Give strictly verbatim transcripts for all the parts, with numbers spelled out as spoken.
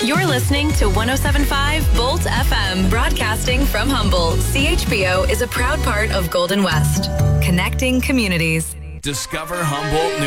You're listening to one oh seven point five Bolt F M, broadcasting from Humboldt. C H B O is a proud part of Golden West, connecting communities. Discover Humboldt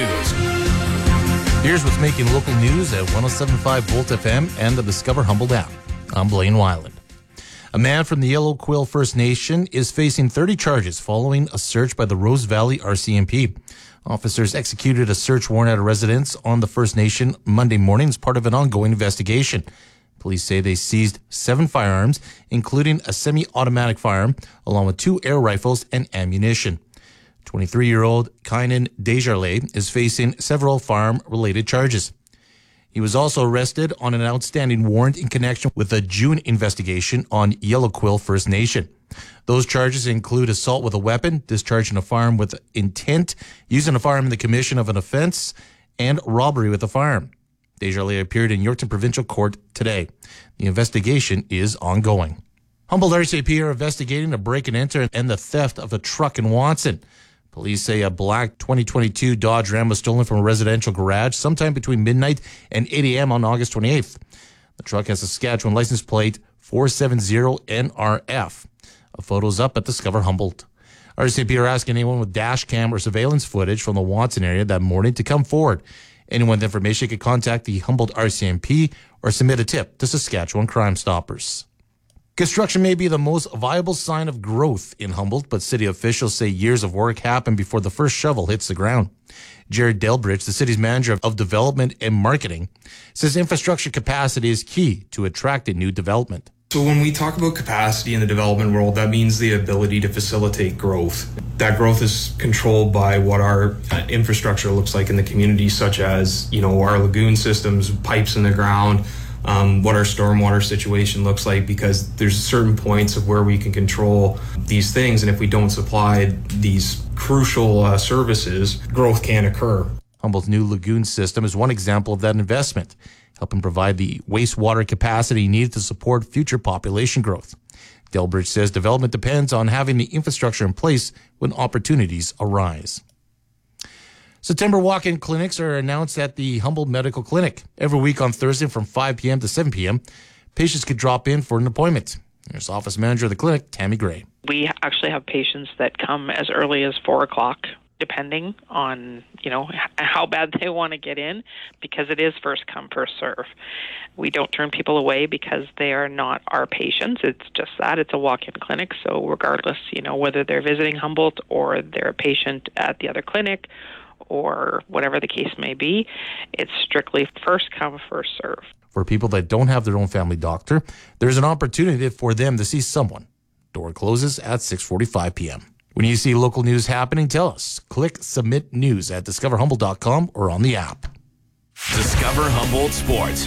News. Here's what's making local news at one oh seven point five Bolt F M and the Discover Humboldt app. I'm Blaine Weiland. A man from the Yellow Quill First Nation is facing thirty charges following a search by the Rose Valley R C M P. Officers executed a search warrant at a residence on the First Nation Monday morning as part of an ongoing investigation. Police say they seized seven firearms, including a semi-automatic firearm, along with two air rifles and ammunition. twenty-three-year-old Kynan Desjardins is facing several firearm-related charges. He was also arrested on an outstanding warrant in connection with a June investigation on Yellow Quill First Nation. Those charges include assault with a weapon, discharging a firearm with intent, using a firearm in the commission of an offense, and robbery with a firearm. Desjardins appeared in Yorkton Provincial Court today. The investigation is ongoing. Humboldt R C M P are investigating a break-and-enter and the theft of a truck in Watson. Police say a black twenty twenty-two Dodge Ram was stolen from a residential garage sometime between midnight and eight a.m. on August twenty-eighth. The truck has a Saskatchewan license plate four seven zero N R F. A photo's up at Discover Humboldt. R C M P are asking anyone with dash cam or surveillance footage from the Watson area that morning to come forward. Anyone with information can contact the Humboldt R C M P or submit a tip to Saskatchewan Crime Stoppers. Construction may be the most viable sign of growth in Humboldt, but city officials say years of work happen before the first shovel hits the ground. Jared Delbridge, the city's manager of development and marketing, says infrastructure capacity is key to attracting new development. So when we talk about capacity in the development world, that means the ability to facilitate growth. That growth is controlled by what our uh, infrastructure looks like in the community, such as, you know, our lagoon systems, pipes in the ground, um, what our stormwater situation looks like, because there's certain points of where we can control these things. And if we don't supply these crucial uh, services, growth can't occur. Humboldt's new lagoon system is one example of that investment, helping provide the wastewater capacity needed to support future population growth. Delbridge says development depends on having the infrastructure in place when opportunities arise. September walk-in clinics are announced at the Humboldt Medical Clinic. Every week on Thursday from five p.m. to seven p.m., patients could drop in for an appointment. Here's office manager of the clinic, Tammy Gray. We actually have patients that come as early as four o'clock. Depending on, you know, how bad they want to get in, because it is first come, first serve. We don't turn people away because they are not our patients. It's just that. It's a walk-in clinic. So regardless, you know, whether they're visiting Humboldt or they're a patient at the other clinic or whatever the case may be, it's strictly first come, first serve. For people that don't have their own family doctor, there's an opportunity for them to see someone. Door closes at six forty-five p.m. When you see local news happening, tell us. Click Submit News at discover humboldt dot com or on the app. Discover Humboldt Sports.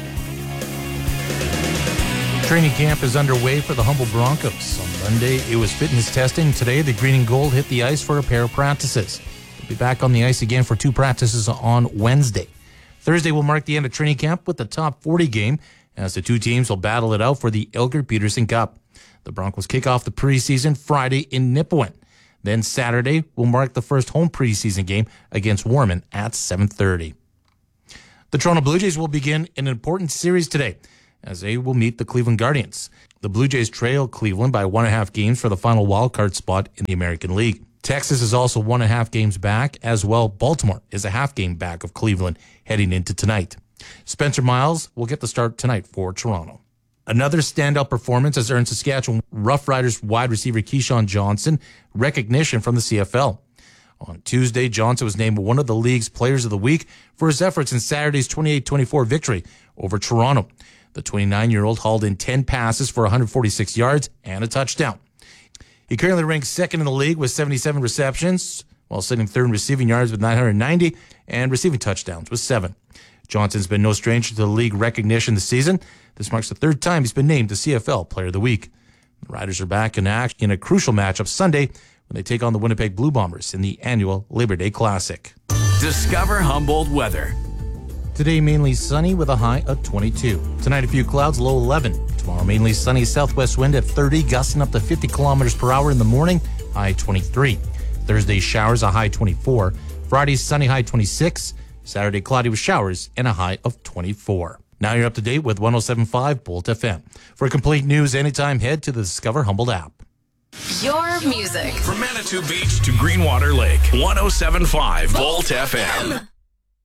Training camp is underway for the Humboldt Broncos. On Monday, it was fitness testing. Today, the green and gold hit the ice for a pair of practices. They'll be back on the ice again for two practices on Wednesday. Thursday will mark the end of training camp with the top forty game, as the two teams will battle it out for the Elgert Peterson Cup. The Broncos kick off the preseason Friday in Nipawin. Then Saturday will mark the first home preseason game against Warman at seven thirty. The Toronto Blue Jays will begin an important series today as they will meet the Cleveland Guardians. The Blue Jays trail Cleveland by one and a half games for the final wildcard spot in the American League. Texas is also one and a half games back as well. Baltimore is a half game back of Cleveland heading into tonight. Spencer Miles will get the start tonight for Toronto. Another standout performance has earned Saskatchewan Roughriders wide receiver Keyshawn Johnson recognition from the C F L. On Tuesday, Johnson was named one of the league's Players of the Week for his efforts in Saturday's twenty-eight twenty-four victory over Toronto. The twenty-nine-year-old hauled in ten passes for one hundred forty-six yards and a touchdown. He currently ranks second in the league with seventy-seven receptions, while sitting third in receiving yards with nine hundred ninety and receiving touchdowns with seven. Johnson's been no stranger to the league recognition this season. This marks the third time he's been named the C F L Player of the Week. The Riders are back in action in a crucial matchup Sunday when they take on the Winnipeg Blue Bombers in the annual Labor Day Classic. Discover Humboldt weather. Today, mainly sunny with a high of twenty-two. Tonight, a few clouds, low eleven. Tomorrow, mainly sunny, southwest wind at thirty, gusting up to fifty kilometers per hour in the morning, high twenty-three. Thursday, showers, a high twenty-four. Friday, sunny, high twenty-six. Saturday, cloudy with showers and a high of twenty-four. Now you're up to date with one oh seven point five Bolt F M. For complete news anytime, head to the Discover Humboldt app. Your music. From Manitou Beach to Greenwater Lake, one oh seven point five Bolt F M.